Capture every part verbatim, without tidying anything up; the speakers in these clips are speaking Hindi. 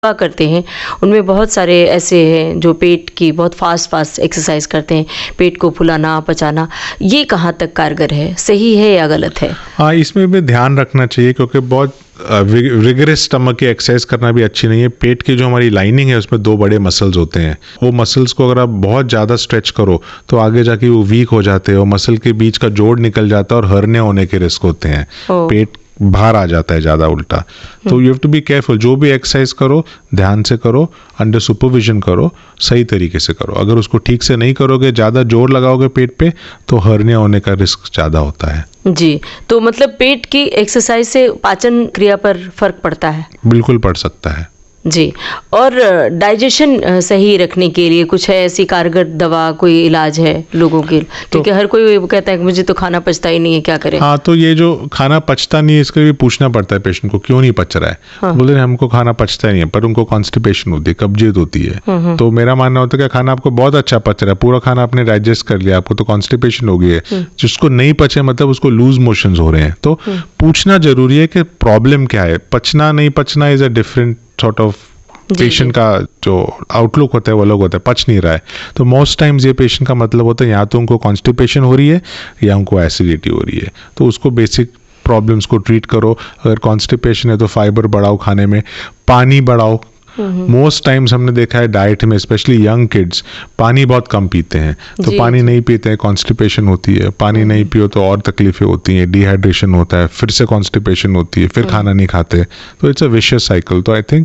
करते हैं, उनमें बहुत सारे ऐसे हैं जो पेट की बहुत फास्ट फास्ट एक्सरसाइज करते हैं, पेट को फुलाना, पचाना। ये कहाँ तक कारगर है, सही है या गलत है? हाँ, इसमें भी ध्यान रखना चाहिए क्योंकि बहुत रिगरस स्टमक की एक्सरसाइज करना भी अच्छी नहीं है। पेट की जो हमारी लाइनिंग है उसमें दो बड़े मसल्स होते हैं। वो मसल्स को अगर आप बहुत ज़्यादा स्ट्रेच करो तो आगे जाके वो वीक हो जाते हैं और मसल के बीच का जोड़ निकल जाता है और हर्निया होने के रिस्क होते हैं। पेट बाहर आ जाता है ज़्यादा उल्टा। तो you have to be careful. जो भी एक्सरसाइज करो ध्यान से करो, अंडर सुपरविजन करो, सही तरीके से करो। अगर उसको ठीक से नहीं करोगे, ज़्यादा जोर लगाओगे पेट पे, तो हर्निया होने का रिस्क ज़्यादा होता है। जी, तो मतलब पेट की एक्सरसाइज से पाचन क्रिया पर फर्क पड़ता है? बिल्कुल पड़ सकता है जी। और डाइजेशन सही रखने के लिए कुछ है ऐसी कारगर दवा, कोई इलाज है लोगों के? क्योंकि तो, हर कोई वो कहता है कि मुझे तो खाना पचता ही नहीं है, क्या करें? हाँ, तो ये जो खाना पचता नहीं है इसके लिए पूछना पड़ता है पेशेंट को, क्यों नहीं पच रहा है। हाँ। बोले हमको खाना पचता ही नहीं है, पर उनको कॉन्स्टिपेशन होती है, कब्जियत होती है। तो मेरा मानना होता है कि खाना आपको बहुत अच्छा पच रहा है, पूरा खाना आपने डाइजेस्ट कर लिया, आपको तो कॉन्स्टिपेशन हो गई है। जिसको नहीं पचे मतलब उसको लूज मोशंस हो रहे हैं। तो पूछना जरूरी है कि प्रॉब्लम क्या है। पचना नहीं पचना is a different sort of patient का जो आउटलुक होता है वो अलग होता है। पच नहीं रहा है तो मोस्ट टाइम्स ये पेशेंट का मतलब होता है या तो उनको कॉन्स्टिपेशन हो रही है या उनको एसिडिटी हो रही है। तो उसको बेसिक प्रॉब्लम्स को ट्रीट करो। अगर कॉन्स्टिपेशन है तो फाइबर बढ़ाओ, खाने में पानी बढ़ाओ। मोस्ट टाइम्स हमने देखा है डाइट में, स्पेशली यंग किड्स पानी बहुत कम पीते हैं। तो पानी नहीं पीते हैं, कॉन्स्टिपेशन होती है। पानी नहीं पियो तो और तकलीफें होती हैं, डिहाइड्रेशन होता है, फिर से कॉन्स्टिपेशन होती है, फिर खाना नहीं खाते। तो इट्स अ विशियस साइकिल। तो I think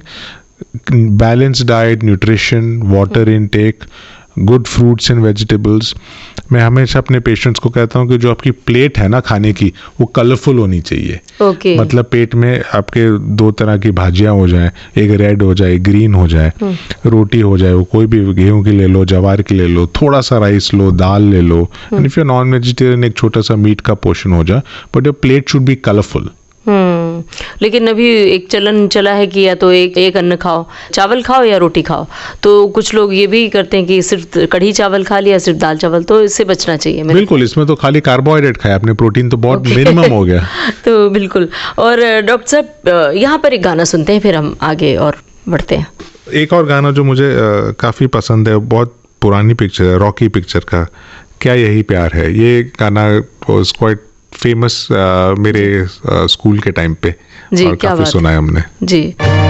balance diet, nutrition, water intake, good fruits and vegetables. मैं हमेशा अपने पेशेंट्स को कहता हूँ कि जो आपकी प्लेट है ना खाने की, वो कलरफुल होनी चाहिए। okay. मतलब पेट में आपके दो तरह की भाजियाँ हो जाए, एक रेड हो जाए, ग्रीन हो जाए, रोटी हो जाए, वो कोई भी गेहूं की ले लो, जवार की ले लो, थोड़ा सा राइस लो, दाल ले लो, and if you non vegetarian एक छोटा सा मीट का पोर्शन हो जाए, but your plate should be colourful. हम्म लेकिन अभी एक चलन चला है कि या तो एक एक अन्न खाओ, चावल खाओ या रोटी खाओ। तो कुछ लोग ये भी करते हैं कि सिर्फ कढ़ी चावल खा लिया, सिर्फ दाल चावल। तो इससे बचना चाहिए। बिल्कुल, इसमें तो खाली कार्बोहाइड्रेट खाया आपने, प्रोटीन तो बहुत okay. मिनिमम हो गया। तो बिल्कुल। और डॉक्टर साहब यहाँ पर एक गाना सुनते हैं, फिर हम आगे और बढ़ते हैं। एक और गाना जो मुझे आ, काफी पसंद है, बहुत पुरानी पिक्चर है, रॉकी पिक्चर का, क्या यही प्यार है। ये गाना वाज क्वाइट फेमस uh, मेरे uh, स्कूल के टाइम पे, और काफी सुना है हमने। जी।